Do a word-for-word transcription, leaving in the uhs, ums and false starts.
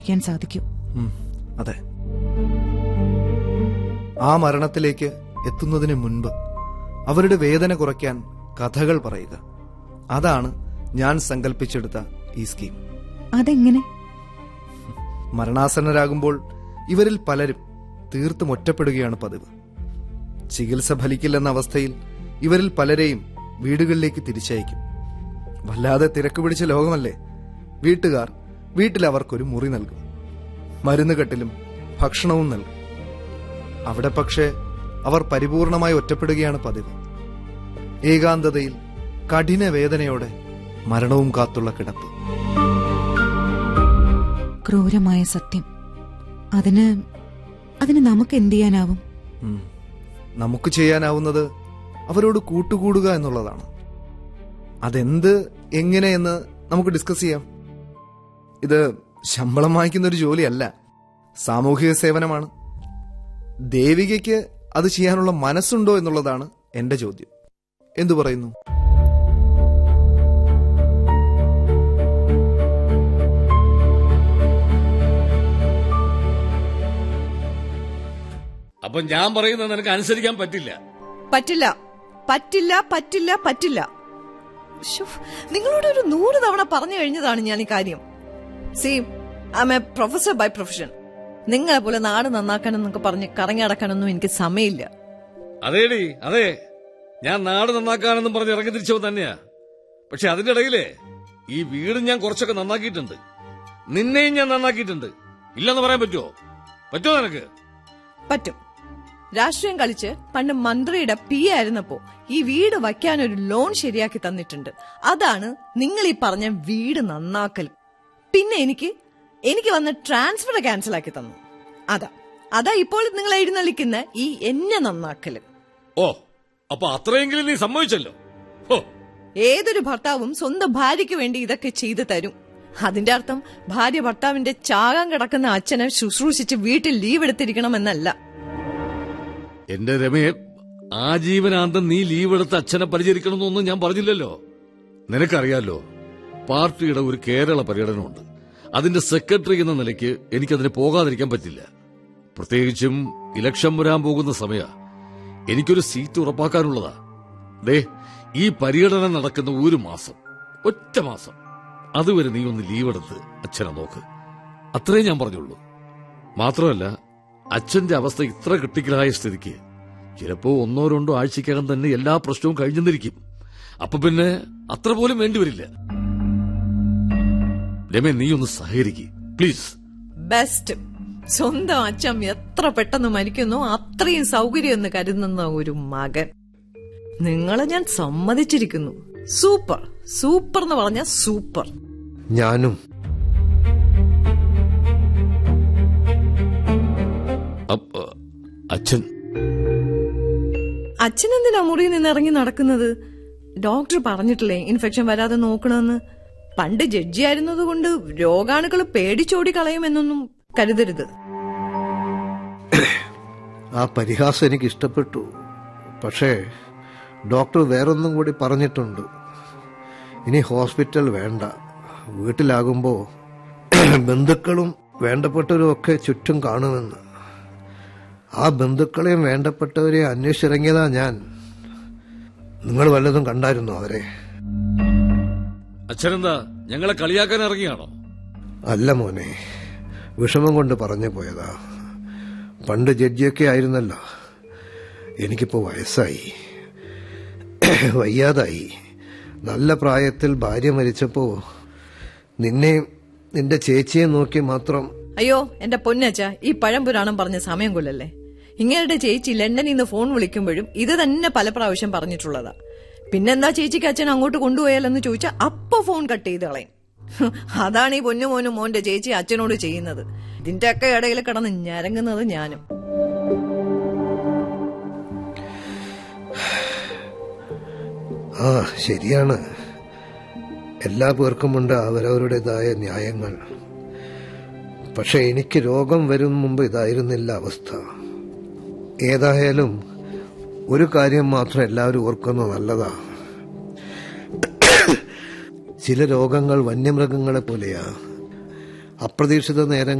സാധിക്കൂ. അതെ, ആ മരണത്തിലേക്ക് എത്തുന്നതിന് മുൻപ് അവരുടെ വേദന കുറയ്ക്കാൻ കഥകൾ പറയുക, അതാണ് ഞാൻ സങ്കല്പിച്ചെടുത്ത ഈ സ്കീം. അതെങ്ങനെ? മരണാസന്നരാകുമ്പോൾ ഇവരിൽ പലരും തീർത്തും ഒറ്റപ്പെടുകയാണ് പതിവ്. ചികിത്സ ഫലിക്കില്ലെന്ന അവസ്ഥയിൽ ഇവരിൽ പലരെയും വീടുകളിലേക്ക് തിരിച്ചയക്കും. വല്ലാതെ തിരക്ക് പിടിച്ച ലോകമല്ലേ. വീട്ടുകാർ വീട്ടിൽ അവർക്കൊരു മുറി നൽകും, മരുന്നുകെട്ടിലും ഭക്ഷണവും നൽകും. അവിടെ പക്ഷേ അവർ പരിപൂർണമായി ഒറ്റപ്പെടുകയാണ് പതിവ്. ഏകാന്തതയിൽ കഠിന വേദനയോടെ മരണവും കാത്തുള്ള കിടപ്പ്. ക്രൂരമായ സത്യം. അതിന് അതിന് നമുക്ക് എന്ത് ചെയ്യാനാവും? നമുക്ക് ചെയ്യാനാവുന്നത് അവരോട് കൂട്ടുകൂടുക എന്നുള്ളതാണ്. അതെന്ത് എങ്ങനെയെന്ന് നമുക്ക് ഡിസ്കസ് ചെയ്യാം. ഇത് ശമ്പളം വാങ്ങിക്കുന്ന ഒരു ജോലിയല്ല, സാമൂഹിക സേവനമാണ്. ദേവികയ്ക്ക് അത് ചെയ്യാനുള്ള മനസ്സുണ്ടോ എന്നുള്ളതാണ് എന്റെ ചോദ്യം. എന്തു പറയുന്നു? അപ്പൊ ഞാൻ പറയുന്നത് നിനക്ക് അനുസരിക്കാൻ പറ്റില്ല. പറ്റില്ല പറ്റില്ല പറ്റില്ല പറ്റില്ല. നിങ്ങളോട് ഒരു നൂറ് തവണ പറഞ്ഞു കഴിഞ്ഞതാണ് ഞാൻ ഈ കാര്യം. See, I M A professor by profession. നിങ്ങളെ പോലെ നാട് നന്നാക്കാനെന്നൊക്കെ പറഞ്ഞ് കറങ്ങി നടക്കാനൊന്നും എനിക്ക് സമയമില്ല. അതേടി, അതെ, ഞാൻ നാട് നന്നാക്കാനെന്നും പറഞ്ഞ് ഇറങ്ങി തിരിച്ചവൻ തന്നെയാ. പക്ഷെ അതിന്റെ ഇടയിലേ ഈ വീട് ഞാൻ കുറച്ചൊക്കെ നന്നാക്കിയിട്ടുണ്ട്. നിന്നെയും ഞാൻ നന്നാക്കിയിട്ടുണ്ട്. ഇല്ലെന്ന് പറയാൻ പറ്റുമോ? പറ്റുമോ നിനക്ക്? പറ്റും. രാഷ്ട്രീയം കളിച്ച് പണ്ട് മന്ത്രിയുടെ പി ആയിരുന്നപ്പോ ഈ വീട് വയ്ക്കാനൊരു ലോൺ ശരിയാക്കി തന്നിട്ടുണ്ട്. അതാണ് നിങ്ങൾ ഈ പറഞ്ഞ വീട് നന്നാക്കൽ. പിന്നെ എനിക്ക് എനിക്ക് വന്ന ട്രാൻസ്ഫർ ക്യാൻസൽ ആക്കി തന്നു. അതാ അതാ ഇപ്പോൾ നിങ്ങൾ എഴുന്നള്ളിക്കുന്ന ഈ എന്നെ നന്നാക്കല്. ഓ, അപ്പൊ അത്രയെങ്കിലും നീ സമ്മതിച്ചല്ലോ. ഏതൊരു ഭർത്താവും സ്വന്തം ഭാര്യയ്ക്ക് വേണ്ടി ഇതൊക്കെ ചെയ്തു തരും. അതിന്റെ അർത്ഥം ഭാര്യ ഭർത്താവിന്റെ ചാകാൻ കിടക്കുന്ന അച്ഛനെ ശുശ്രൂഷിച്ച് വീട്ടിൽ ലീവ് എടുത്തിരിക്കണമെന്നല്ല. എന്റെ രമേ, ആജീവനാന്തം നീ ലീവ് എടുത്ത് അച്ഛനെ പരിചരിക്കണമെന്നൊന്നും ഞാൻ പറഞ്ഞില്ലല്ലോ. നിനക്കറിയാലോ, പാർട്ടിയുടെ ഒരു കേരള പര്യടനമുണ്ട്. അതിന്റെ സെക്രട്ടറി എന്ന നിലയ്ക്ക് എനിക്കതിന് പോകാതിരിക്കാൻ പറ്റില്ല. പ്രത്യേകിച്ചും ഇലക്ഷൻ വരാൻ പോകുന്ന സമയ എനിക്കൊരു സീറ്റ് ഉറപ്പാക്കാനുള്ളതാ. ദേ, ഈ പര്യടനം നടക്കുന്ന ഒരു മാസം, ഒറ്റ മാസം, അതുവരെ നീ ഒന്ന് ലീവ് എടുത്ത് അച്ഛനെ നോക്ക്. അത്രേ ഞാൻ പറഞ്ഞുള്ളൂ. മാത്രമല്ല, അച്ഛന്റെ അവസ്ഥ ഇത്ര ക്രിട്ടിക്കലായ സ്ഥിതിക്ക് ചിലപ്പോ ഒന്നോ രണ്ടോ ആഴ്ചക്കകം തന്നെ എല്ലാ പ്രശ്നവും കഴിഞ്ഞെന്നിരിക്കും. അപ്പൊ പിന്നെ അത്ര പോലും വേണ്ടിവരില്ല. രമേ, നീ ഒന്ന് സഹകരിക്ക് പ്ലീസ്. ബെസ്റ്റ്. സ്വന്തം അച്ഛൻ എത്ര പെട്ടെന്ന് മരിക്കുന്നു അത്രയും സൗകര്യം എന്ന് കരുതുന്ന ഒരു മകൻ. നിങ്ങളെ ഞാൻ സമ്മതിച്ചിരിക്കുന്നു. സൂപ്പർ സൂപ്പർ എന്ന് പറഞ്ഞ സൂപ്പർ. ഞാനും. അച്ഛൻ അച്ഛൻ എന്തിനാ മുറിയിൽ നിന്ന് ഇറങ്ങി നടക്കുന്നത്? ഡോക്ടർ പറഞ്ഞിട്ടില്ലേ ഇൻഫെക്ഷൻ വരാതെ നോക്കണമെന്ന്? പണ്ട് ജഡ്ജി ആയിരുന്നത് കൊണ്ട് രോഗാണുക്കൾ പേടിച്ചോടി കളയുമെന്നൊന്നും കരുതരുത്. ആ പരിഹാസം എനിക്ക് ഇഷ്ടപ്പെട്ടു. പക്ഷേ ഡോക്ടർ വേറൊന്നും കൂടി പറഞ്ഞിട്ടുണ്ട്. ഇനി ഹോസ്പിറ്റൽ വേണ്ട, വീട്ടിലാകുമ്പോ ബന്ധുക്കളും വേണ്ടപ്പെട്ടവരും ഒക്കെ ചുറ്റും കാണുമെന്ന്. ആ ബന്ധുക്കളെയും വേണ്ടപ്പെട്ടവരെയും അന്വേഷിച്ചിറങ്ങിയതാ ഞാൻ. നിങ്ങൾ വല്ലതും കണ്ടായിരുന്നോ അവരെ? അച്ഛനെന്താ ഞങ്ങളെ കളിയാക്കാൻ ഇറങ്ങിയാണോ? അല്ല മോനെ, വിഷമം കൊണ്ട് പറഞ്ഞു പോയതാ. പണ്ട് ജഡ്ജിയൊക്കെ ആയിരുന്നല്ലോ. എനിക്കിപ്പോ വയസ്സായി, വയ്യാതായി. നല്ല പ്രായത്തിൽ ഭാര്യ മരിച്ചപ്പോ നിന്നെയും നിന്റെ ചേച്ചിയെ നോക്കി മാത്രം. അയ്യോ എന്റെ പൊന്നച്ച, ഈ പഴംപുരാണം പറഞ്ഞ സമയം കൊല്ലല്ലേ. ഇങ്ങയുടെ ചേച്ചി ലണ്ടനിൽ നിന്ന് ഫോൺ വിളിക്കുമ്പോഴും ഇത് തന്നെ പല പ്രാവശ്യം പറഞ്ഞിട്ടുള്ളതാ. പിന്നെന്താ ചേച്ചിക്ക് അച്ഛൻ അങ്ങോട്ട് കൊണ്ടുപോയാലെന്ന് ചോദിച്ചാൽ അപ്പൊ ഫോൺ കട്ട് ചെയ്ത് കളയും. അതാണ് ഈ പൊന്നുമോനും മോന്റെ ചേച്ചി അച്ഛനോട് ചെയ്യുന്നത്. ഇതിന്റെയൊക്കെ ഇടയിൽ കിടന്ന് ഞരങ്ങുന്നത് ഞാനും. ആ ശരിയാണ്, എല്ലാ പേർക്കുമുണ്ട് അവരവരുടേതായ ന്യായങ്ങൾ. പക്ഷെ എനിക്ക് രോഗം വരും മുമ്പ് ഇതായിരുന്നില്ല അവസ്ഥ. ഏതായാലും ഒരു കാര്യം മാത്രം എല്ലാവരും ഓർക്കുന്നത് നല്ലതാ. ചില രോഗങ്ങൾ വന്യമൃഗങ്ങളെ പോലെയാ. അപ്രതീക്ഷിത നേരം